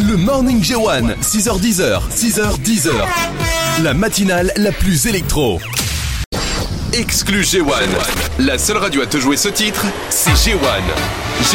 Le Morning J1, 6h10, 6h10. La matinale la plus électro. Exclu J1. La seule radio à te jouer ce titre, c'est J1.